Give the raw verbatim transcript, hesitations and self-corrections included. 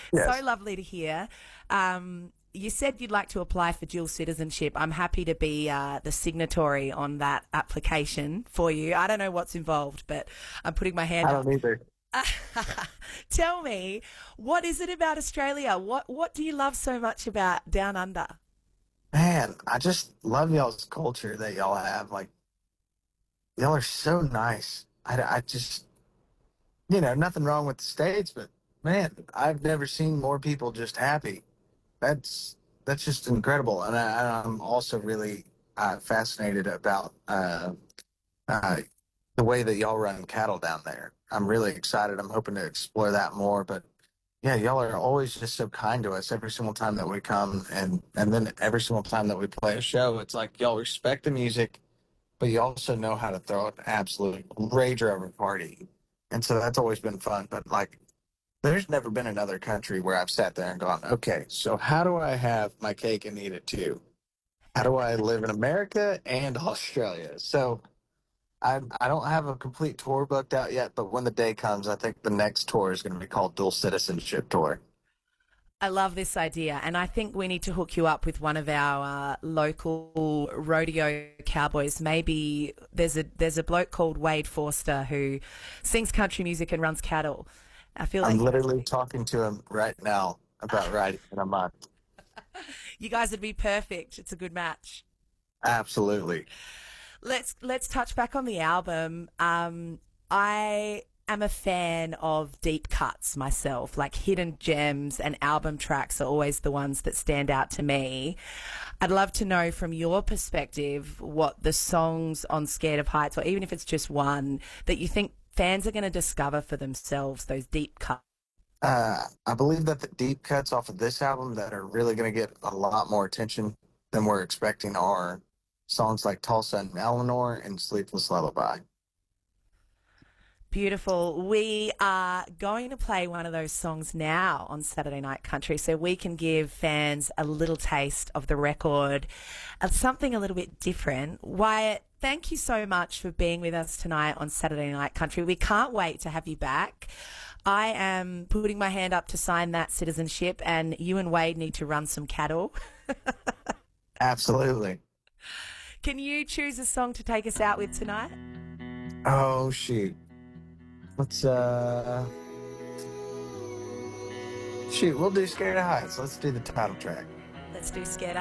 So Yes. lovely to hear. Um, you said you'd like to apply for dual citizenship. I'm happy to be uh, the signatory on that application for you. I don't know what's involved, but I'm putting my I hand don't up. either. Tell me, what is it about Australia? What what do you love so much about Down Under? Man, I just love y'all's culture that y'all have. Like, y'all are so nice. I, I just, you know, nothing wrong with the States, but man, I've never seen more people just happy. That's that's just incredible. And I, I'm also really uh, fascinated about uh, uh, the way that y'all run cattle down there. I'm really excited. I'm hoping to explore that more. But yeah, y'all are always just so kind to us every single time that we come, and and then every single time that we play a show, it's like y'all respect the music, but you also know how to throw an absolute rager of a party, and so that's always been fun. But like, there's never been another country where I've sat there and gone, okay, so how do I have my cake and eat it too? How do I live in America and Australia? So I I don't have a complete tour booked out yet, but when the day comes, I think the next tour is going to be called Dual Citizenship Tour. I love this idea, and I think we need to hook you up with one of our uh, local rodeo cowboys. Maybe there's a there's a bloke called Wade Forster who sings country music and runs cattle. I feel I'm like literally talking to him right now about riding in a month. you guys would be perfect. It's a good match. Absolutely. Let's let's touch back on the album. Um, I am a fan of deep cuts myself. Like hidden gems and album tracks are always the ones that stand out to me. I'd love to know from your perspective what the songs on Scared of Heights, or even if it's just one, that you think fans are going to discover for themselves, those deep cuts. Uh, I believe that the deep cuts off of this album that are really going to get a lot more attention than we're expecting are songs like Tulsa and Eleanor and Sleepless Lullaby. Beautiful. We are going to play one of those songs now on Saturday Night Country so we can give fans a little taste of the record, of something a little bit different. Wyatt, thank you so much for being with us tonight on Saturday Night Country. We can't wait to have you back. I am putting my hand up to sign that citizenship, and you and Wade need to run some cattle. Absolutely. Can you choose a song to take us out with tonight? Oh, shoot. Let's, uh, shoot, we'll do Scared of Heights. Let's do the title track. Let's do Scared